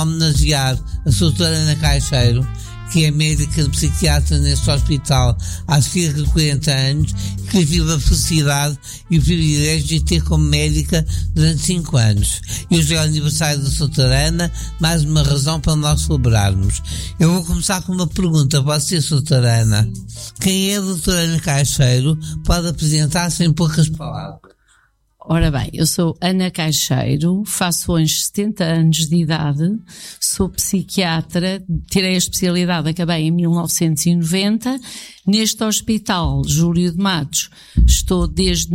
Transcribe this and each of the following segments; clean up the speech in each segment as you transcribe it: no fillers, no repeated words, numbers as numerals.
homenagear a doutora Ana Caixeiro, que é médica psiquiatra neste hospital há cerca de 40 anos, que tive a felicidade e o privilégio de ter como médica durante 5 anos. E hoje é o aniversário da doutora Ana, mais uma razão para nós celebrarmos. Eu vou começar com uma pergunta para você, doutora Ana. Quem é a doutora Ana Caixeiro? Pode apresentar-se em poucas palavras. Ora bem, eu sou Ana Caixeiro, faço hoje 70 anos de idade, sou psiquiatra, tirei a especialidade, acabei em 1990. Neste hospital, Júlio de Matos, estou desde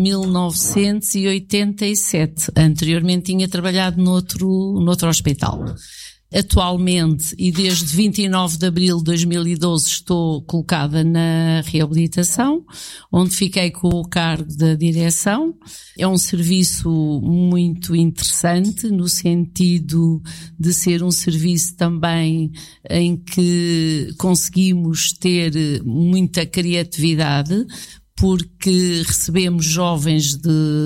1987. Anteriormente tinha trabalhado noutro hospital. Atualmente, e desde 29 de abril de 2012, estou colocada na reabilitação, onde fiquei com o cargo da direção. É um serviço muito interessante, no sentido de ser um serviço também em que conseguimos ter muita criatividade, porque recebemos jovens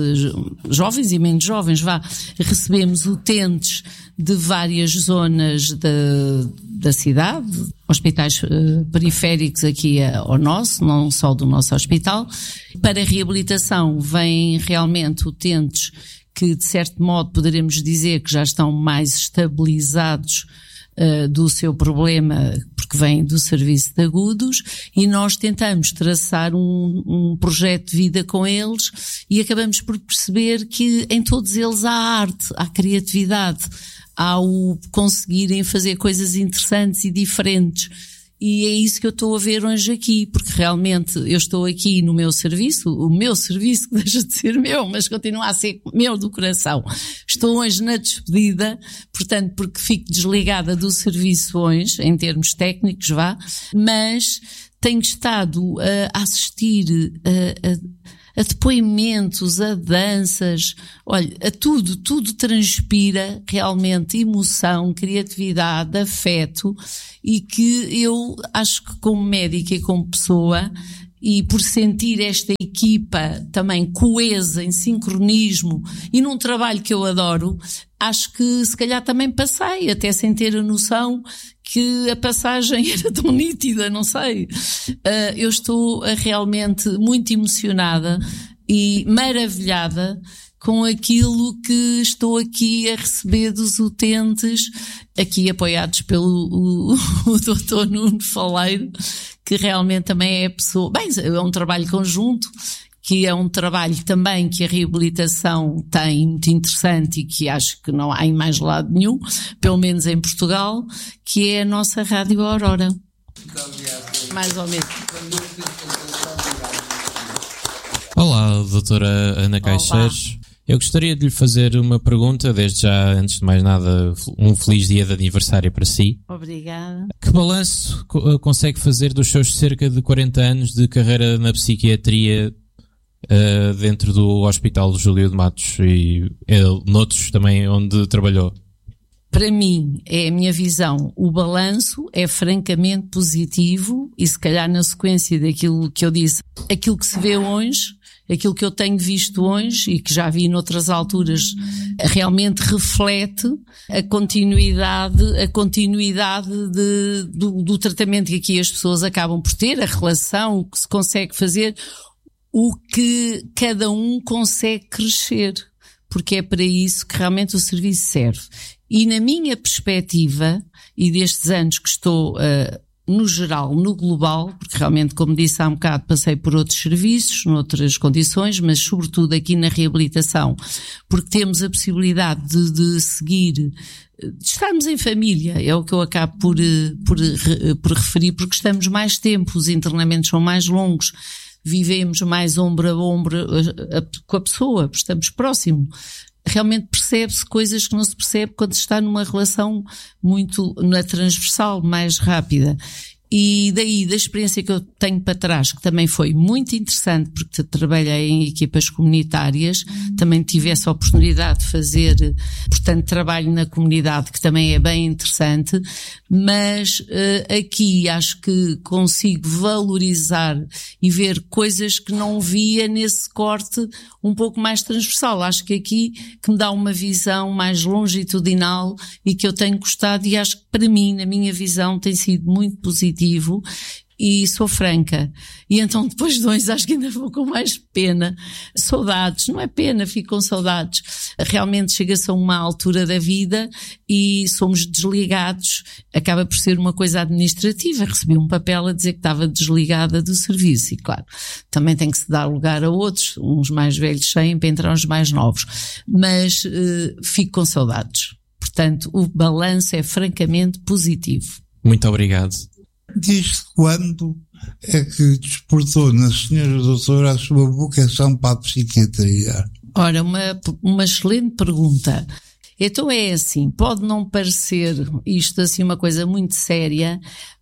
e menos jovens, recebemos utentes de várias zonas da cidade, hospitais periféricos aqui ao nosso, não só do nosso hospital. Para a reabilitação vêm realmente utentes que, de certo modo, poderemos dizer que já estão mais estabilizados do seu problema, porque vem do serviço de agudos, e nós tentamos traçar um projeto de vida com eles e acabamos por perceber que em todos eles há arte, há criatividade, há o conseguirem fazer coisas interessantes e diferentes. E é isso que eu estou a ver hoje aqui, porque realmente eu estou aqui no meu serviço, o meu serviço que deixa de ser meu, mas continua a ser meu do coração. Estou hoje na despedida, portanto, porque fico desligada do serviço hoje, em termos técnicos, mas tenho estado a assistir a depoimentos, a danças, olha, a tudo transpira realmente emoção, criatividade, afeto, e que eu acho que como médica e como pessoa, e por sentir esta equipa também coesa, em sincronismo, e num trabalho que eu adoro, acho que se calhar também passei, até sem ter a noção que a passagem era tão nítida, não sei. Eu estou realmente muito emocionada e maravilhada com aquilo que estou aqui a receber dos utentes, aqui apoiados pelo o Dr. Nuno Faleiro, que realmente também é a pessoa. Bem, é um trabalho conjunto, que é um trabalho também que a reabilitação tem muito interessante e que acho que não há em mais lado nenhum, pelo menos em Portugal, que é a nossa Rádio Aurora. Mais ou menos. Olá, doutora Ana Caixeiros. Eu gostaria de lhe fazer uma pergunta, desde já, antes de mais nada, um feliz dia de aniversário para si. Obrigada. Que balanço consegue fazer dos seus cerca de 40 anos de carreira na psiquiatria dentro do Hospital Júlio de Matos e noutros também onde trabalhou? Para mim, é a minha visão, o balanço é francamente positivo e se calhar na sequência daquilo que eu disse, aquilo que se vê hoje, aquilo que eu tenho visto hoje e que já vi noutras alturas, realmente reflete a continuidade do tratamento que aqui as pessoas acabam por ter, a relação, o que se consegue fazer, o que cada um consegue crescer, porque é para isso que realmente o serviço serve. E na minha perspectiva, e destes anos que estou no geral, no global, porque realmente, como disse há um bocado, passei por outros serviços, noutras condições, mas sobretudo aqui na reabilitação, porque temos a possibilidade de seguir, de estarmos em família, é o que eu acabo por referir, porque estamos mais tempo, os internamentos são mais longos, vivemos mais ombro a ombro com a pessoa, estamos próximo. Realmente percebe-se coisas que não se percebe quando se está numa relação muito na transversal, mais rápida. E daí, da experiência que eu tenho para trás, que também foi muito interessante, porque trabalhei em equipas comunitárias, também tive essa oportunidade de fazer, portanto, trabalho na comunidade, que também é bem interessante, mas aqui acho que consigo valorizar e ver coisas que não via nesse corte um pouco mais transversal. Acho que aqui que me dá uma visão mais longitudinal e que eu tenho gostado, e acho que para mim, na minha visão, tem sido muito positivo. E sou franca. E então depois de hoje acho que ainda vou com mais pena. Saudades, não é pena, fico com saudades. Realmente chega-se a uma altura da vida e somos desligados. Acaba por ser uma coisa administrativa. Recebi um papel a dizer que estava desligada do serviço. E claro, também tem que se dar lugar a outros. Uns mais velhos saem para entrar uns mais novos. Mas fico com saudades. Portanto, o balanço é francamente positivo. Muito obrigado. Desde quando é que despertou na senhora doutora a sua vocação para a psiquiatria? Ora, uma excelente pergunta. Então é assim, pode não parecer isto assim uma coisa muito séria,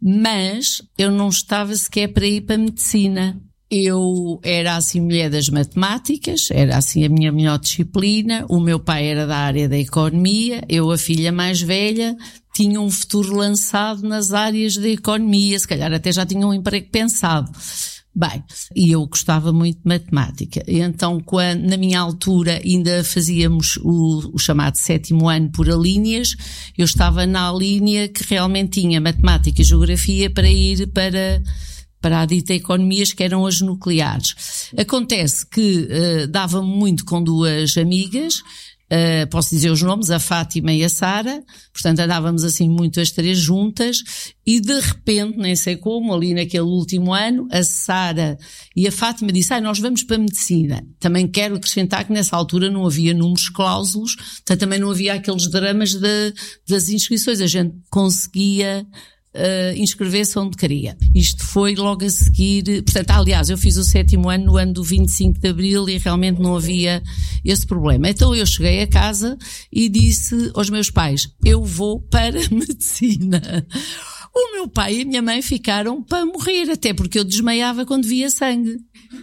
mas eu não estava sequer para ir para a medicina. Eu era assim mulher das matemáticas, era assim a minha melhor disciplina, o meu pai era da área da economia, eu a filha mais velha, tinha um futuro lançado nas áreas da economia, se calhar até já tinha um emprego pensado. Bem, e eu gostava muito de matemática. E então, na minha altura, ainda fazíamos o chamado 7º ano por alíneas, eu estava na linha que realmente tinha matemática e geografia para ir para a dita economias, que eram as nucleares. Acontece que dava-me muito com duas amigas, posso dizer os nomes, a Fátima e a Sara, portanto andávamos assim muito as três juntas, e de repente, nem sei como, ali naquele último ano, a Sara e a Fátima disseram, nós vamos para a medicina. Também quero acrescentar que nessa altura não havia números cláusulos, portanto também não havia aqueles dramas das inscrições, a gente conseguia inscrever-se onde queria. Isto foi logo a seguir, portanto, aliás, eu fiz o 7º ano no ano do 25 de Abril e realmente não havia esse problema. Então eu cheguei a casa e disse aos meus pais, eu vou para a medicina. O meu pai e a minha mãe ficaram para morrer, até porque eu desmaiava quando via sangue.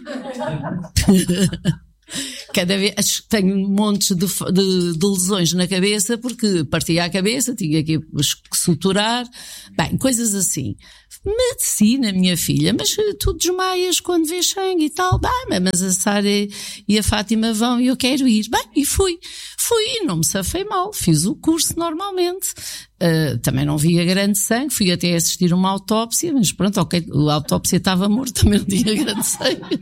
Cada vez tenho montes de lesões na cabeça porque partia a cabeça, tinha que suturar, bem, coisas assim. Medicina, minha filha, mas tu desmaias quando vês sangue e tal. Bem, mas a Sara e a Fátima vão e eu quero ir. Bem, e fui e não me safei mal, fiz o curso normalmente. Também não via grande sangue, fui até assistir uma autópsia, mas pronto, ok, a autópsia estava morta, também não tinha grande sangue.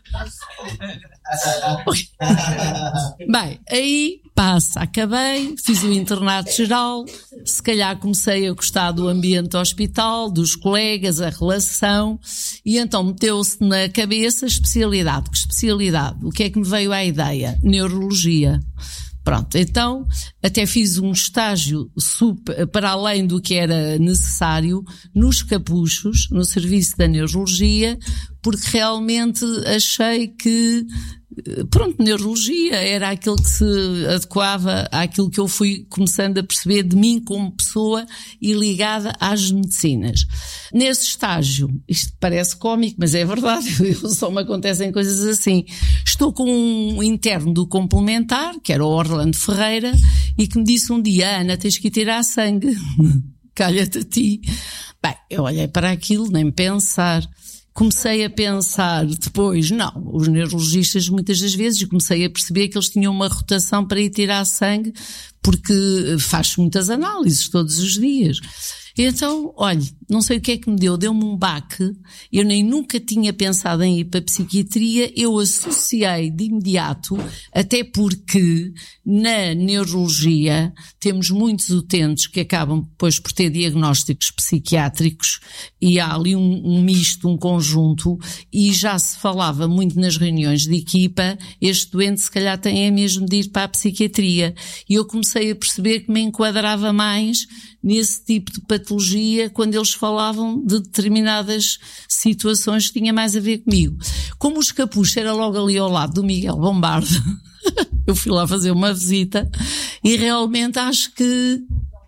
Bem, aí acabei, fiz o internato geral, se calhar comecei a gostar do ambiente do hospital, dos colegas, a relação, e então meteu-se na cabeça especialidade. Que especialidade? O que é que me veio à ideia? Neurologia. Pronto, então até fiz um estágio para além do que era necessário nos Capuchos, no serviço da neurologia, porque realmente achei que, pronto, neurologia era aquilo que se adequava àquilo que eu fui começando a perceber de mim como pessoa e ligada às medicinas. Nesse estágio, isto parece cómico, mas é verdade, só me acontecem coisas assim. Estou com um interno do complementar, que era o Orlando Ferreira, e que me disse um dia, Ana, tens que ir tirar sangue, calha-te a ti. Bem, eu olhei para aquilo, nem pensar. Comecei a pensar depois, não, os neurologistas muitas das vezes, comecei a perceber que eles tinham uma rotação para ir tirar sangue, porque faz muitas análises todos os dias. Então, olha, não sei o que é que me deu-me um baque, eu nem nunca tinha pensado em ir para a psiquiatria, eu associei de imediato, até porque na neurologia temos muitos utentes que acabam depois por ter diagnósticos psiquiátricos e há ali um misto, um conjunto, e já se falava muito nas reuniões de equipa, este doente se calhar tem mesmo de ir para a psiquiatria, e eu comecei a perceber que me enquadrava mais nesse tipo de patologia quando eles falavam de determinadas situações que tinha mais a ver comigo. Como os Capuchos era logo ali ao lado do Miguel Bombarda, eu fui lá fazer uma visita e realmente acho que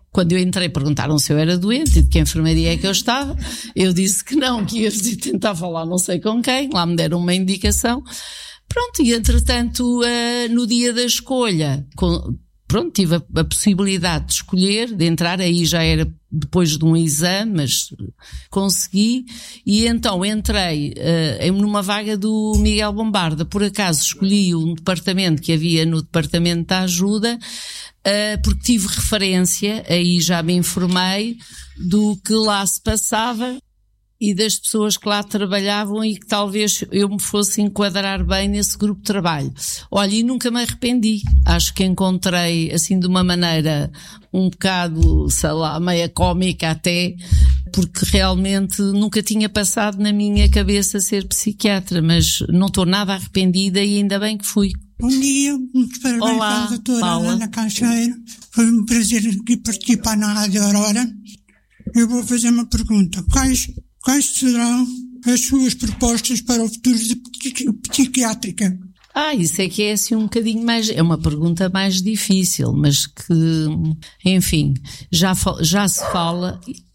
Quando eu entrei, perguntaram se eu era doente e de que enfermaria é que eu estava. Eu disse que não, que ia tentar falar não sei com quem. Lá me deram uma indicação. Pronto, e entretanto, no dia da escolha, tive a possibilidade de escolher, de entrar, aí já era depois de um exame, mas consegui, e então entrei numa vaga do Miguel Bombarda. Por acaso escolhi um departamento que havia no departamento da ajuda, porque tive referência, aí já me informei do que lá se passava e das pessoas que lá trabalhavam e que talvez eu me fosse enquadrar bem nesse grupo de trabalho. Olha, e nunca me arrependi. Acho que encontrei, assim, de uma maneira um bocado, sei lá, meia cómica até, porque realmente nunca tinha passado na minha cabeça ser psiquiatra, mas não estou nada arrependida e ainda bem que fui. Bom dia, muitos parabéns à doutora Ana Caixeiro. Foi um prazer aqui participar na Rádio Aurora. Eu vou fazer uma pergunta. Quais serão as suas propostas para o futuro psiquiátrica? Isso é que é assim um bocadinho mais, é uma pergunta mais difícil, mas que, enfim, já se fala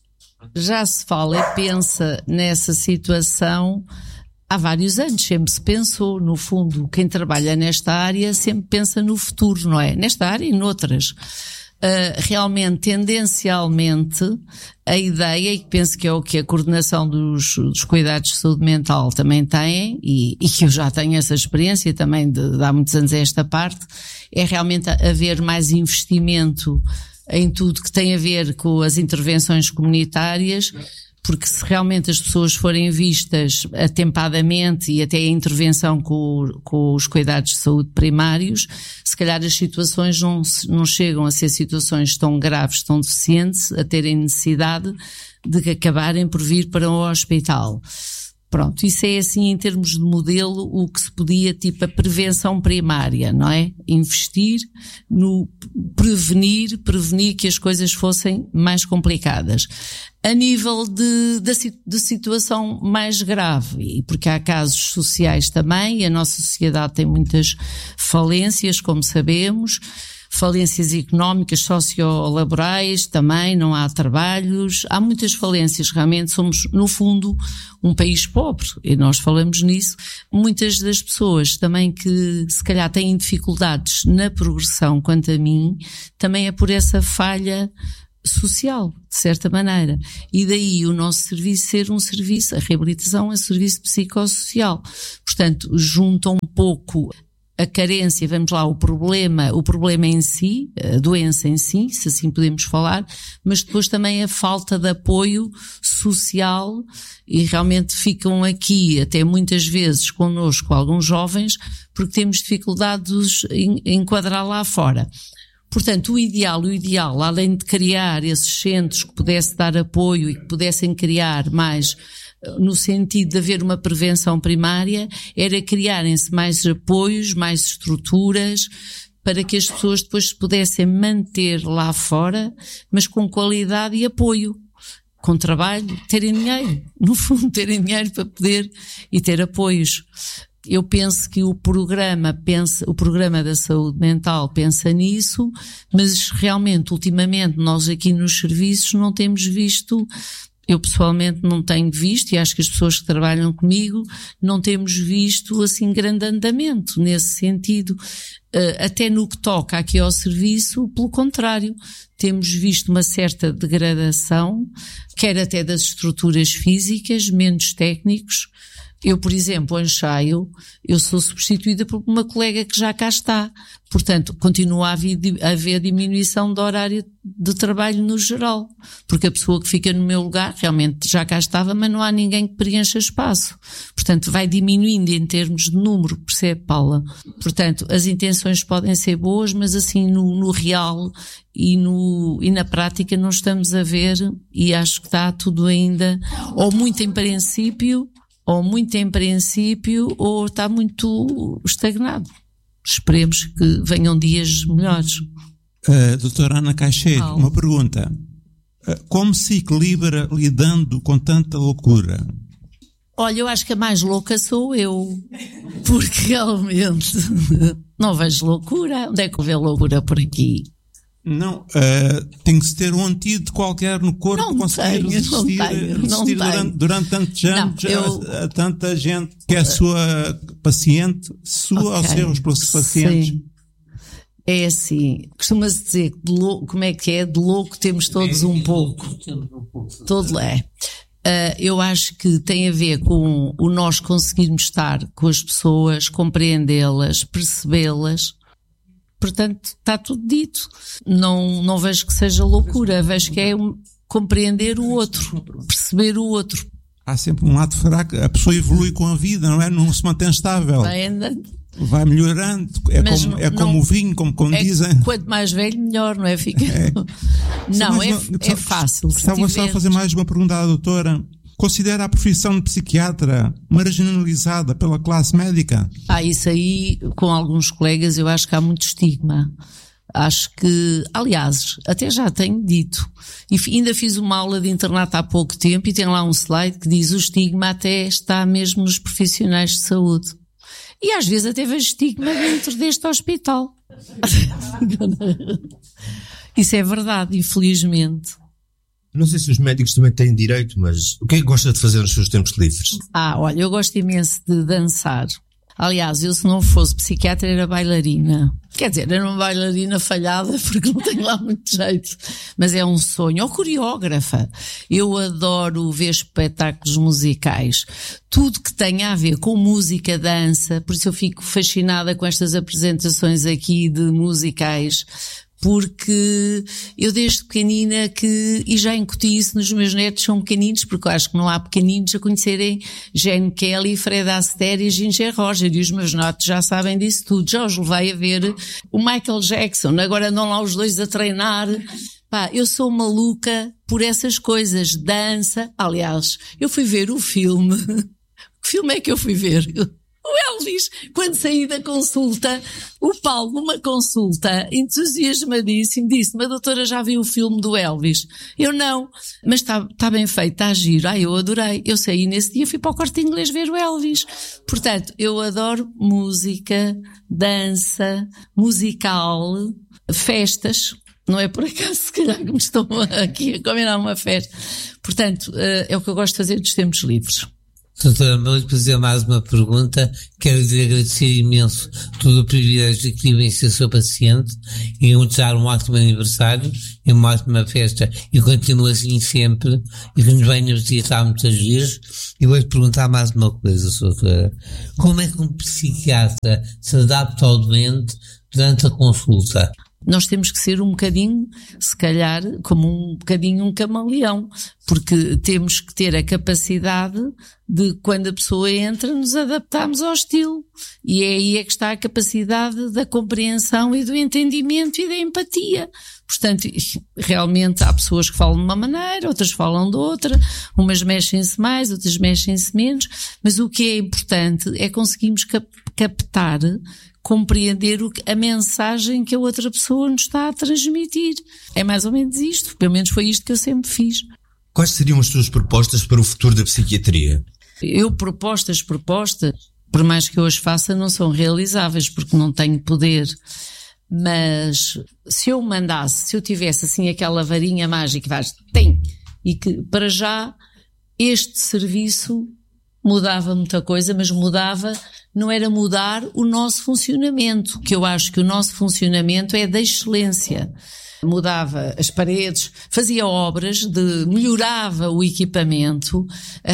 e pensa nessa situação há vários anos. Sempre se pensou, no fundo, quem trabalha nesta área sempre pensa no futuro, não é? Nesta área e noutras. Realmente, tendencialmente, a ideia, e penso que é o que a coordenação dos cuidados de saúde mental também tem, e que eu já tenho essa experiência também de há muitos anos a esta parte, é realmente haver mais investimento em tudo que tem a ver com as intervenções comunitárias, porque se realmente as pessoas forem vistas atempadamente e até a intervenção com os cuidados de saúde primários, se calhar as situações não chegam a ser situações tão graves, tão deficientes, a terem necessidade de acabarem por vir para um hospital. Pronto, isso é assim em termos de modelo o que se podia, tipo a prevenção primária, não é? Investir no prevenir que as coisas fossem mais complicadas. A nível de situação mais grave, e porque há casos sociais também, e a nossa sociedade tem muitas falências, como sabemos, falências económicas, sociolaborais também, não há trabalhos, há muitas falências, realmente somos, no fundo, um país pobre, e nós falamos nisso. Muitas das pessoas também que se calhar têm dificuldades na progressão, quanto a mim, também é por essa falha social, de certa maneira. E daí o nosso serviço ser um serviço, a reabilitação é um serviço psicossocial. Portanto, junta um pouco a carência, vamos lá, o problema em si, a doença em si, se assim podemos falar, mas depois também a falta de apoio social, e realmente ficam aqui até muitas vezes connosco alguns jovens, porque temos dificuldades em enquadrar lá fora. Portanto, o ideal, além de criar esses centros que pudesse dar apoio e que pudessem criar mais, no sentido de haver uma prevenção primária, era criarem-se mais apoios, mais estruturas, para que as pessoas depois se pudessem manter lá fora, mas com qualidade e apoio, com trabalho, terem dinheiro, no fundo terem dinheiro para poder e ter apoios. Eu penso que o programa da saúde mental pensa nisso, mas realmente, ultimamente, nós aqui nos serviços não temos visto. Eu pessoalmente não tenho visto, e acho que as pessoas que trabalham comigo não temos visto assim grande andamento nesse sentido. Até no que toca aqui ao serviço, pelo contrário, temos visto uma certa degradação, quer até das estruturas físicas, menos técnicos. Eu, por exemplo, ao ensaio, eu sou substituída por uma colega que já cá está. Portanto, continua a haver diminuição do horário de trabalho no geral. Porque a pessoa que fica no meu lugar realmente já cá estava, mas não há ninguém que preencha espaço. Portanto, vai diminuindo em termos de número, percebe, Paula? Portanto, as intenções podem ser boas, mas assim no real e na prática não estamos a ver, e acho que está tudo ainda, ou muito em princípio, ou está muito estagnado. Esperemos que venham dias melhores. Doutora Ana Caixeiro, uma pergunta. Como se equilibra lidando com tanta loucura? Olha, eu acho que a mais louca sou eu, porque realmente não vejo loucura. Onde é que eu vejo loucura por aqui? Não, tem que se ter um antídoto qualquer no corpo para conseguir resistir durante tantos anos a tanta gente que é a sua paciente, ou seus pacientes. Sim. É assim, costuma-se dizer que de louco temos todos um pouco. Todo é. Eu acho que tem a ver com o nós conseguirmos estar com as pessoas, compreendê-las, percebê-las. Portanto, está tudo dito. Não vejo que seja loucura, vejo que é compreender o outro, perceber o outro. Há sempre um lado fraco, a pessoa evolui com a vida, não é? Não se mantém estável. Vai melhorando, como o vinho, como dizem. Quanto mais velho, melhor, não é? É fácil. Estava só a fazer mais uma pergunta à doutora. Considera a profissão de psiquiatra marginalizada pela classe médica? Isso aí, com alguns colegas, eu acho que há muito estigma. Acho que, aliás, até já tenho dito, e ainda fiz uma aula de internato há pouco tempo e tem lá um slide que diz o estigma até está mesmo nos profissionais de saúde. E às vezes até vejo estigma dentro deste hospital. Isso é verdade, infelizmente. Não sei se os médicos também têm direito, mas o que é que gosta de fazer nos seus tempos livres? Olha, eu gosto imenso de dançar. Aliás, eu se não fosse psiquiatra era bailarina. Quer dizer, era uma bailarina falhada porque não tenho lá muito jeito. Mas é um sonho. Ou coreógrafa. Eu adoro ver espetáculos musicais. Tudo que tenha a ver com música, dança. Por isso eu fico fascinada com estas apresentações aqui de musicais. Porque eu desde pequenina e já incuti isso nos meus netos, são pequeninos, porque eu acho que não há pequeninos a conhecerem Gene Kelly, Fred Astaire e Ginger Rogers, e os meus netos já sabem disso tudo. Já os levei a ver o Michael Jackson, agora andam lá os dois a treinar. Eu sou maluca por essas coisas, dança. Aliás, eu fui ver o filme. Que filme é que eu fui ver? O Elvis, quando saí da consulta, o Paulo, numa consulta, entusiasmadíssimo, disse-me: a doutora já viu o filme do Elvis? Eu não, mas está bem feito, está giro. Eu adorei. Eu saí nesse dia, fui para o Corte Inglês ver o Elvis. Portanto, eu adoro música, dança, musical, festas. Não é por acaso, se calhar, que me estão aqui a combinar uma festa. Portanto, é o que eu gosto de fazer dos tempos livres. Doutora, vou fazer mais uma pergunta. Quero lhe agradecer imenso todo o privilégio que tive em ser seu paciente e desejar um ótimo aniversário e uma ótima festa, e continuo assim sempre, e que nos venha visitar muitas vezes. E vou-lhe perguntar mais uma coisa, doutora. Como é que um psiquiatra se adapta ao doente durante a consulta? Nós temos que ser um bocadinho, se calhar, como um bocadinho um camaleão, porque temos que ter a capacidade de, quando a pessoa entra, nos adaptarmos ao estilo. E é aí que está a capacidade da compreensão e do entendimento e da empatia. Portanto, realmente há pessoas que falam de uma maneira, outras falam de outra, umas mexem-se mais, outras mexem-se menos, mas o que é importante é conseguirmos captar, compreender a mensagem que a outra pessoa nos está a transmitir. É mais ou menos isto, pelo menos foi isto que eu sempre fiz. Quais seriam as suas propostas para o futuro da psiquiatria? Propostas, por mais que eu as faça, não são realizáveis, porque não tenho poder. Mas se eu tivesse assim aquela varinha mágica, e que para já este serviço mudava muita coisa, mas não era mudar o nosso funcionamento, que eu acho que o nosso funcionamento é da excelência. Mudava as paredes, fazia obras, melhorava o equipamento,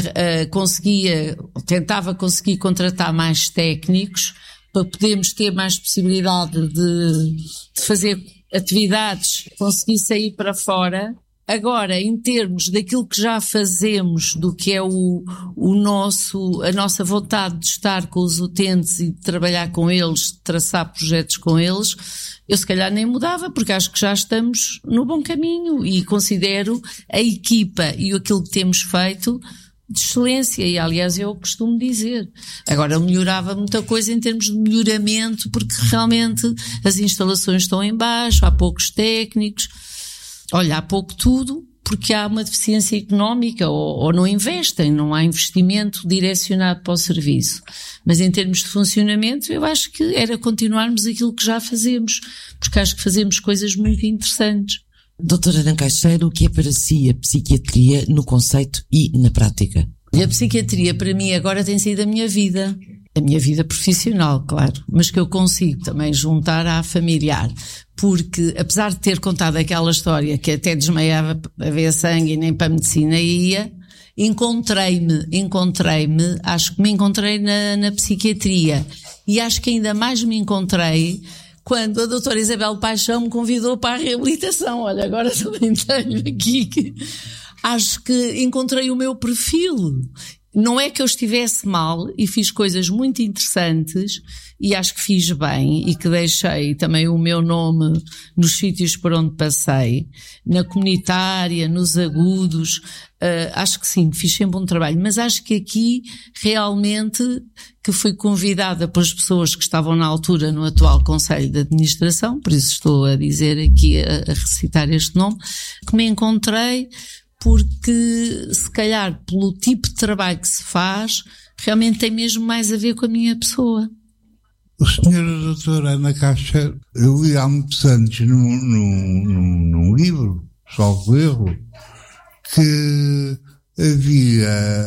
tentava conseguir contratar mais técnicos para podermos ter mais possibilidade de fazer atividades, conseguir sair para fora. Agora, em termos daquilo que já fazemos, do que é a nossa vontade de estar com os utentes e de trabalhar com eles, de traçar projetos com eles, eu se calhar nem mudava, porque acho que já estamos no bom caminho e considero a equipa e aquilo que temos feito de excelência, e aliás eu costumo dizer. Agora, melhorava muita coisa em termos de melhoramento, porque realmente as instalações estão em baixo, há poucos técnicos. Olha, há pouco tudo, porque há uma deficiência económica ou não investem, não há investimento direcionado para o serviço. Mas em termos de funcionamento, eu acho que era continuarmos aquilo que já fazemos, porque acho que fazemos coisas muito interessantes. Doutora Ana Caixeiro, o que é para si a psiquiatria no conceito e na prática? A psiquiatria para mim agora tem sido a minha vida profissional, claro, mas que eu consigo também juntar à familiar, porque apesar de ter contado aquela história que até desmaiava a ver sangue e nem para a medicina ia, encontrei-me, acho que me encontrei na psiquiatria, e acho que ainda mais me encontrei quando a doutora Isabel Paixão me convidou para a reabilitação. Olha, agora também tenho aqui que acho que encontrei o meu perfil. Não é que eu estivesse mal, e fiz coisas muito interessantes, e acho que fiz bem, e que deixei também o meu nome nos sítios por onde passei, na comunitária, nos agudos, acho que sim, fiz sempre um trabalho, mas acho que aqui realmente que fui convidada pelas pessoas que estavam na altura no atual Conselho de Administração, por isso estou a dizer aqui, a recitar este nome, que me encontrei, porque se calhar pelo tipo de trabalho que se faz, realmente tem mesmo mais a ver com a minha pessoa. O senhor doutora Ana Caixeiro, eu li há muitos anos num livro, salvo erro, que havia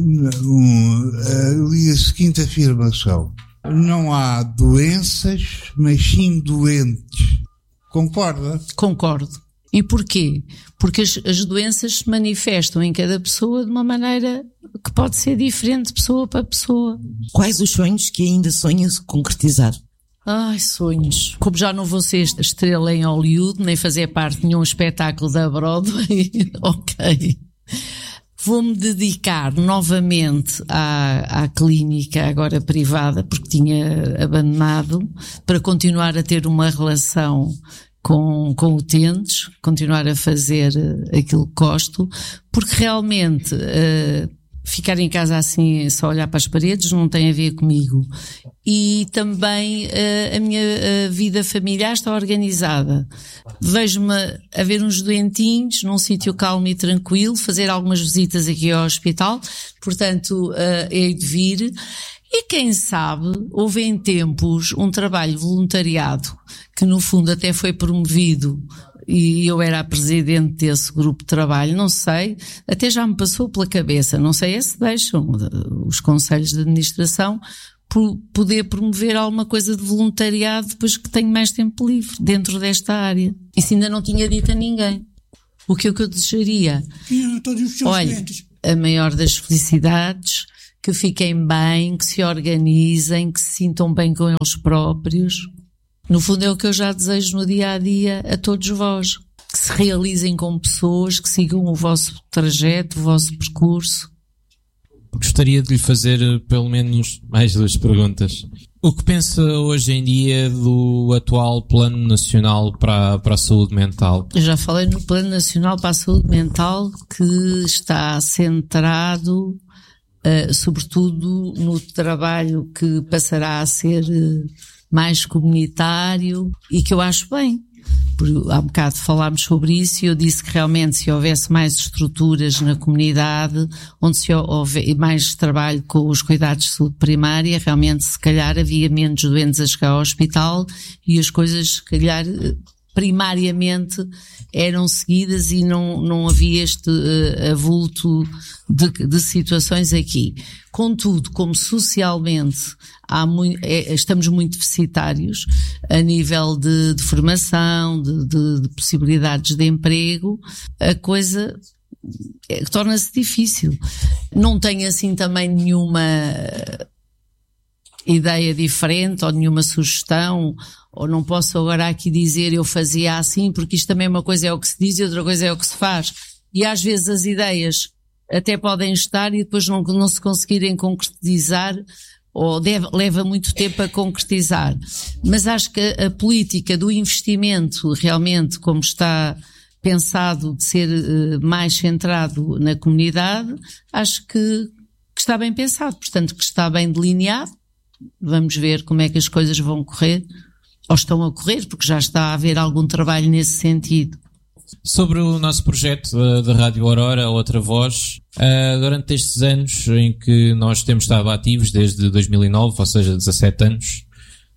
a seguinte afirmação: não há doenças, mas sim doentes. Concorda? Concordo. E porquê? Porque as doenças se manifestam em cada pessoa de uma maneira que pode ser diferente de pessoa para pessoa. Quais os sonhos que ainda sonha concretizar? Ai, sonhos. Como já não vou ser estrela em Hollywood, nem fazer parte de nenhum espetáculo da Broadway, ok. Vou-me dedicar novamente à clínica, agora privada, porque tinha abandonado, para continuar a ter uma relação com utentes, continuar a fazer aquilo que gosto, porque realmente ficar em casa assim, só olhar para as paredes, não tem a ver comigo. E também a minha vida familiar está organizada. Vejo-me a ver uns doentinhos num sítio calmo e tranquilo, fazer algumas visitas aqui ao hospital, portanto, hei de vir. E quem sabe, houve em tempos um trabalho de voluntariado, que no fundo até foi promovido, e eu era a presidente desse grupo de trabalho, não sei, até já me passou pela cabeça, não sei se deixam os conselhos de administração poder promover alguma coisa de voluntariado depois que tenho mais tempo livre dentro desta área. Isso ainda não tinha dito a ninguém. O que eu desejaria? Olha, a maior das felicidades, que fiquem bem, que se organizem, que se sintam bem com eles próprios. No fundo é o que eu já desejo no dia-a-dia a todos vós. Que se realizem como pessoas, que sigam o vosso trajeto, o vosso percurso. Gostaria de lhe fazer pelo menos mais 2 perguntas. O que pensa hoje em dia do atual Plano Nacional para a Saúde Mental? Eu já falei no Plano Nacional para a Saúde Mental, que está centrado sobretudo no trabalho que passará a ser mais comunitário, e que eu acho bem. Há um bocado falámos sobre isso e eu disse que realmente se houvesse mais estruturas na comunidade, onde se houver mais trabalho com os cuidados de saúde primária, realmente se calhar havia menos doentes a chegar ao hospital e as coisas se calhar primariamente eram seguidas e não havia este avulto de situações aqui. Contudo, como socialmente estamos muito deficitários a nível de formação, de possibilidades de emprego, a coisa torna-se difícil. Não tenho assim também nenhuma ideia diferente ou nenhuma sugestão, ou não posso agora aqui dizer eu fazia assim, porque isto também uma coisa é o que se diz e outra coisa é o que se faz. E às vezes as ideias até podem estar e depois não se conseguirem concretizar, ou leva muito tempo a concretizar. Mas acho que a política do investimento realmente, como está pensado de ser mais centrado na comunidade, acho que está bem pensado, portanto que está bem delineado. Vamos ver como é que as coisas vão correr, ou estão a correr, porque já está a haver algum trabalho nesse sentido. Sobre o nosso projeto da Rádio Aurora, Outra Voz, durante estes anos em que nós temos estado ativos, desde 2009, ou seja, 17 anos,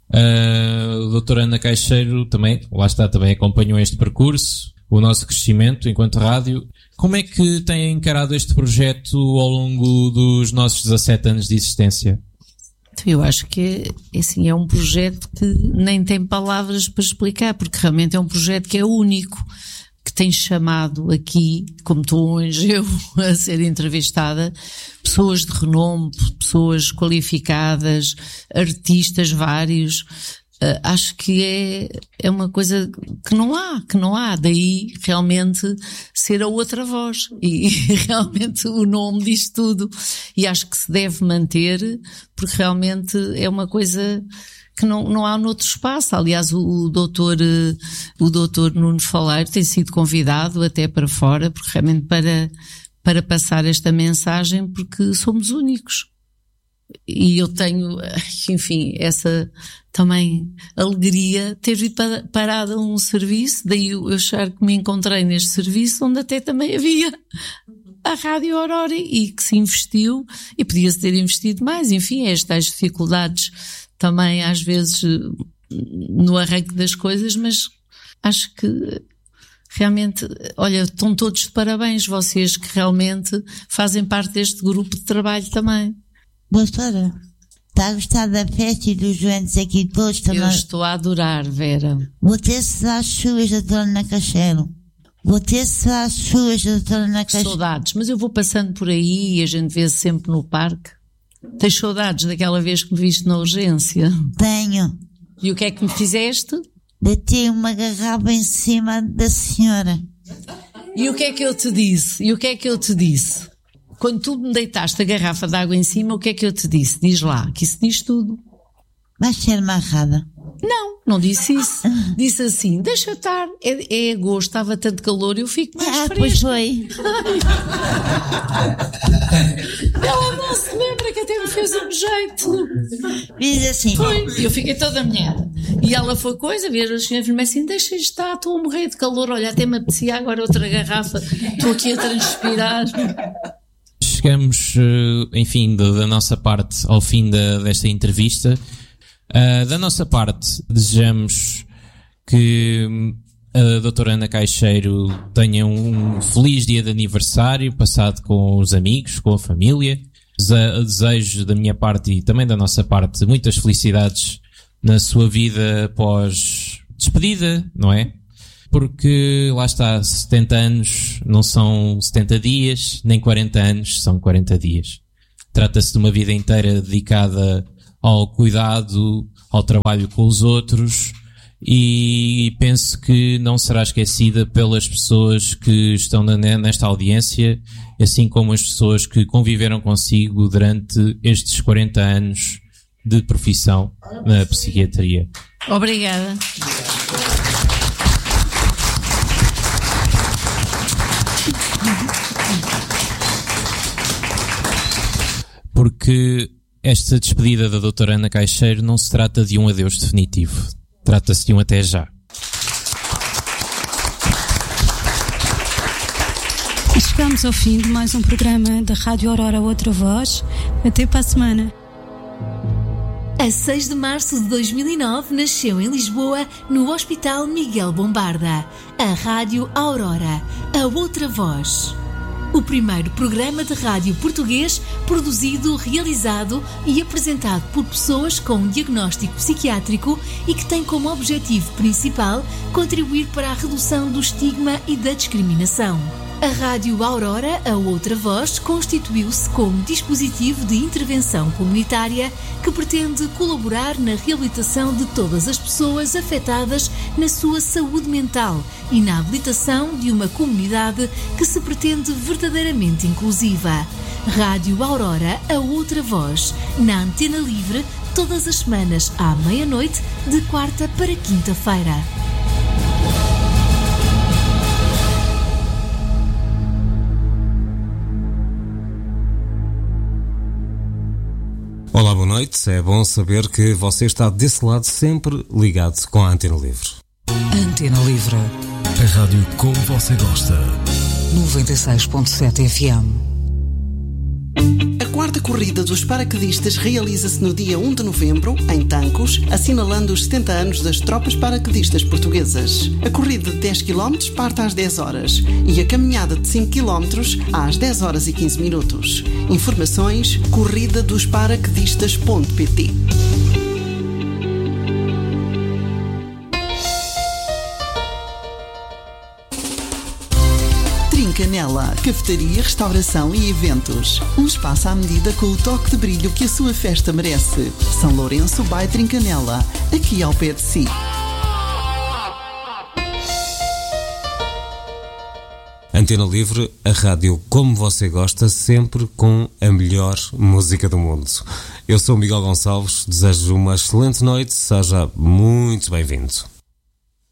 a doutora Ana Caixeiro também, lá está, também acompanhou este percurso, o nosso crescimento enquanto rádio. Como é que tem encarado este projeto ao longo dos nossos 17 anos de existência? Eu acho que assim, é um projeto que nem tem palavras para explicar, porque realmente é um projeto que é único, que tem chamado aqui, como estou hoje eu a ser entrevistada, pessoas de renome, pessoas qualificadas, artistas vários. Acho que é uma coisa que não há, daí realmente ser a outra voz, e realmente o nome diz tudo, e acho que se deve manter, porque realmente é uma coisa que não há noutro espaço. Aliás, o doutor Nuno Faleiro tem sido convidado até para fora, porque realmente para passar esta mensagem, porque somos únicos. E eu tenho, enfim, essa também alegria ter vindo parada a um serviço, daí eu achar que me encontrei neste serviço onde até também havia a Rádio Aurora e que se investiu, e podia-se ter investido mais. Enfim, estas dificuldades também às vezes no arranque das coisas, mas acho que realmente, olha, estão todos de parabéns, vocês que realmente fazem parte deste grupo de trabalho também. Doutora, está a gostar da festa e dos doentes aqui todos também? Eu estou a adorar, Vera. Vou ter as suas, doutora Ana Caixeiro. Vou ter as suas, doutora Ana Caixeiro. Saudades, mas eu vou passando por aí e a gente vê-se sempre no parque. Tens saudades daquela vez que me viste na urgência? Tenho. E o que é que me fizeste? Bati uma garrafa em cima da senhora. E o que é que eu te disse? Quando tu me deitaste a garrafa de água em cima, o que é que eu te disse? Diz lá, que isso diz tudo. Vais ser amarrada. Não disse isso. Disse assim, deixa estar, é agosto, estava tanto calor, eu fico mais fresca. Pois foi. Ela não se lembra que até me fez um jeito. Diz assim. Foi, eu fiquei toda molhada. E ela foi coisa, ver as senhoras me assim, deixa estar, estou a morrer de calor, olha, até me apetecia agora outra garrafa, estou aqui a transpirar. Chegamos, enfim, da nossa parte ao fim desta entrevista. Da nossa parte, desejamos que a doutora Ana Caixeiro tenha um feliz dia de aniversário, passado com os amigos, com a família. Desejo da minha parte e também da nossa parte muitas felicidades na sua vida pós-despedida, não é? Porque lá está, 70 anos não são 70 dias, nem 40 anos são 40 dias. Trata-se de uma vida inteira dedicada ao cuidado, ao trabalho com os outros, e penso que não será esquecida pelas pessoas que estão nesta audiência, assim como as pessoas que conviveram consigo durante estes 40 anos de profissão na psiquiatria. Obrigada. Porque esta despedida da doutora Ana Caixeiro não se trata de um adeus definitivo. Trata-se de um até já. Chegamos ao fim de mais um programa da Rádio Aurora Outra Voz. Até para a semana. A 6 de março de 2009 nasceu em Lisboa, no Hospital Miguel Bombarda, a Rádio Aurora, a Outra Voz. O primeiro programa de rádio português produzido, realizado e apresentado por pessoas com um diagnóstico psiquiátrico e que tem como objetivo principal contribuir para a redução do estigma e da discriminação. A Rádio Aurora, a Outra Voz, constituiu-se como dispositivo de intervenção comunitária que pretende colaborar na reabilitação de todas as pessoas afetadas na sua saúde mental e na habilitação de uma comunidade que se pretende verdadeiramente inclusiva. Rádio Aurora, a Outra Voz, na Antena Livre, todas as semanas à meia-noite, de quarta para quinta-feira. Olá, boa noite. É bom saber que você está desse lado sempre ligado com a Antena Livre. Antena Livre. A rádio como você gosta. 96.7 FM. A quarta corrida dos paraquedistas realiza-se no dia 1 de novembro, em Tancos, assinalando os 70 anos das tropas paraquedistas portuguesas. A corrida de 10 km parte às 10 horas e a caminhada de 5 km às 10 horas e 15 minutos. Informações: corridadosParaquedistas.pt. Canela, cafetaria, restauração e eventos. Um espaço à medida com o toque de brilho que a sua festa merece. São Lourenço by Trincanela, aqui ao pé de si. Antena Livre, a rádio como você gosta, sempre com a melhor música do mundo. Eu sou Miguel Gonçalves, desejo uma excelente noite, seja muito bem-vindo.